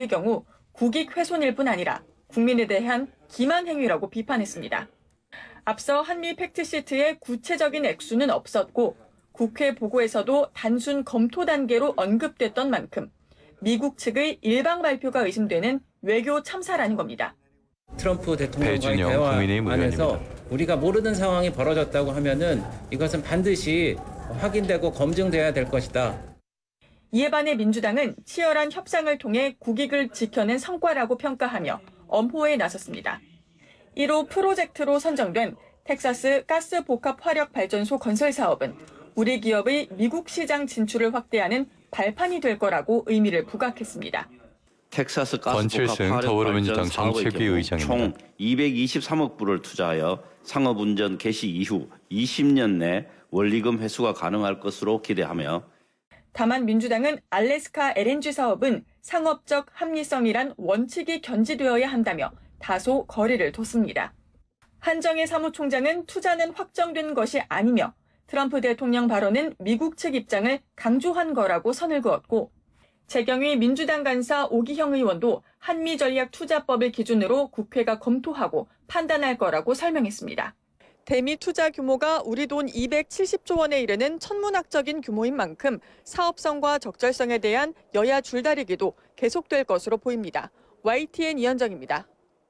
경우 국익 훼손일 뿐 아니라 국민에 대한 기만 행위라고 비판했습니다. 앞서 한미 팩트시트에 구체적인 액수는 없었고 국회 보고에서도 단순 검토 단계로 언급됐던 만큼 미국 측의 일방 발표가 의심되는 외교 참사라는 겁니다. 트럼프 대통령과의 대화 안에서 우리가 모르는 상황이 벌어졌다고 하면은 이것은 반드시 확인되고 검증돼야 될 것이다. 이에 반해 민주당은 치열한 협상을 통해 국익을 지켜낸 성과라고 평가하며 엄호에 나섰습니다. 1호 프로젝트로 선정된 텍사스 가스 복합 화력 발전소 건설 사업은 우리 기업의 미국 시장 진출을 확대하는 발판이 될 거라고 의미를 부각했습니다. 텍사스 가스 복합 화력 발전 사업의 경우 총 223억 불을 투자하여 상업 운전 개시 이후 20년 내 원리금 회수가 가능할 것으로 기대하며 다만 민주당은 알래스카 LNG 사업은 상업적 합리성이란 원칙이 견지되어야 한다며 다소 거리를 뒀습니다. 한정혜 사무총장은 투자는 확정된 것이 아니며 트럼프 대통령 발언은 미국 측 입장을 강조한 거라고 선을 그었고 재경위 민주당 간사 오기형 의원도 한미전략투자법을 기준으로 국회가 검토하고 판단할 거라고 설명했습니다. 대미 투자 규모가 우리 돈 270조 원에 이르는 천문학적인 규모인 만큼 사업성과 적절성에 대한 여야 줄다리기도 계속될 것으로 보입니다. YTN 이현정입니다.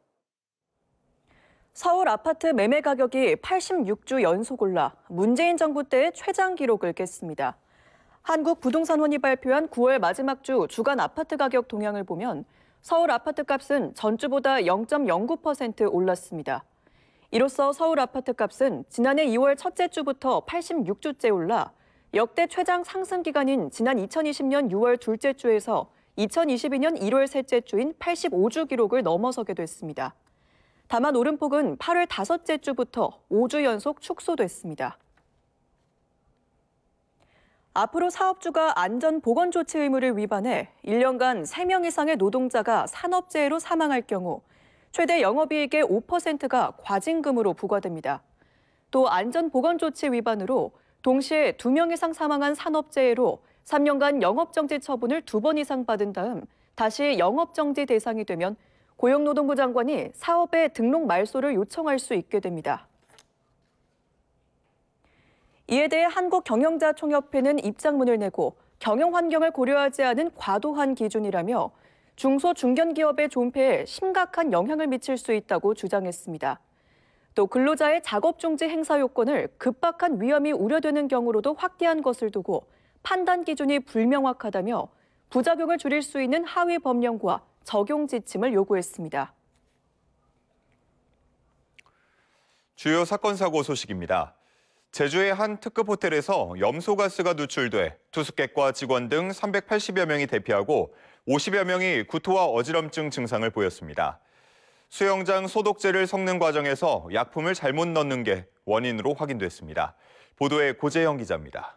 서울 아파트 매매 가격이 86주 연속 올라 문재인 정부 때의 최장 기록을 깼습니다. 한국부동산원이 발표한 9월 마지막 주 주간 아파트 가격 동향을 보면 서울 아파트 값은 전주보다 0.09% 올랐습니다. 이로써 서울 아파트 값은 지난해 2월 첫째 주부터 86주째 올라 역대 최장 상승 기간인 지난 2020년 6월 둘째 주에서 2022년 1월 셋째 주인 85주 기록을 넘어서게 됐습니다. 다만 오름폭은 8월 다섯째 주부터 5주 연속 축소됐습니다. 앞으로 사업주가 안전보건조치 의무를 위반해 1년간 3명 이상의 노동자가 산업재해로 사망할 경우 최대 영업이익의 5%가 과징금으로 부과됩니다. 또 안전보건조치 위반으로 동시에 2명 이상 사망한 산업재해로 3년간 영업정지 처분을 2번 이상 받은 다음 다시 영업정지 대상이 되면 고용노동부 장관이 사업의 등록 말소를 요청할 수 있게 됩니다. 이에 대해 한국경영자총협회는 입장문을 내고 경영 환경을 고려하지 않은 과도한 기준이라며 중소 중견기업의 존폐에 심각한 영향을 미칠 수 있다고 주장했습니다. 또 근로자의 작업중지 행사 요건을 급박한 위험이 우려되는 경우로도 확대한 것을 두고 판단 기준이 불명확하다며 부작용을 줄일 수 있는 하위 법령과 적용 지침을 요구했습니다. 주요 사건 사고 소식입니다. 제주의 한 특급 호텔에서 염소가스가 누출돼 투숙객과 직원 등 380여 명이 대피하고 50여 명이 구토와 어지럼증 증상을 보였습니다. 수영장 소독제를 섞는 과정에서 약품을 잘못 넣는 게 원인으로 확인됐습니다. 보도에 고재영 기자입니다.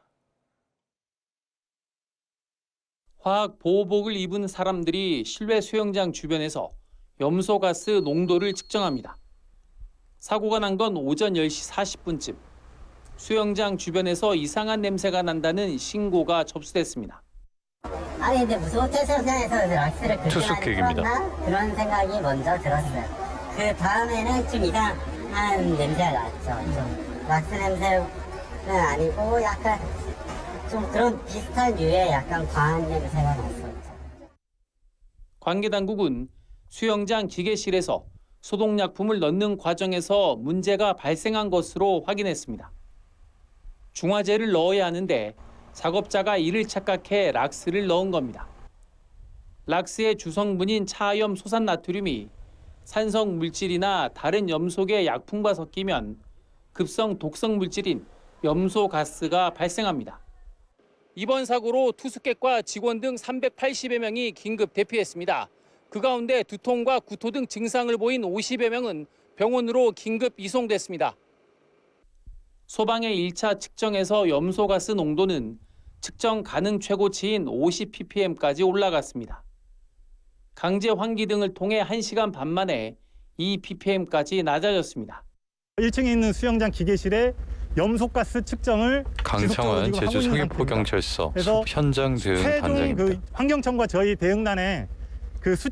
화학 보호복을 입은 사람들이 실외 수영장 주변에서 염소가스 농도를 측정합니다. 사고가 난 건 오전 10시 40분쯤. 수영장 주변에서 이상한 냄새가 난다는 신고가 접수됐습니다. 아니 근데 무슨 호텔 수영장에서 락스를 투숙객입니다. 그런 생각이 먼저 들었어요. 그 다음에는 좀 이상한 냄새가 났죠. 좀 락스 냄새는 아니고 약간 좀 그런 비슷한 류의 약간 과한 냄새가 났었죠. 관계당국은 수영장 기계실에서 소독약품을 넣는 과정에서 문제가 발생한 것으로 확인했습니다. 중화제를 넣어야 하는데 작업자가 이를 착각해 락스를 넣은 겁니다. 락스의 주성분인 차염 소산나트륨이 산성 물질이나 다른 염소계 약품과 섞이면 급성 독성 물질인 염소가스가 발생합니다. 이번 사고로 투숙객과 직원 등 380여 명이 긴급 대피했습니다. 그 가운데 두통과 구토 등 증상을 보인 50여 명은 병원으로 긴급 이송됐습니다. 소방의 1차 측정에서 염소가스 농도는 측정 가능 최고치인 50ppm까지 올라갔습니다. 강제 환기 등을 통해 1시간 반 만에 2ppm까지 낮아졌습니다. 1층에 있는 수영장 기계실에 염소가스 측정을 강창원 제주 성해포경찰서 현장 대응 단장입니다. 환경청과 저희 대응단에 그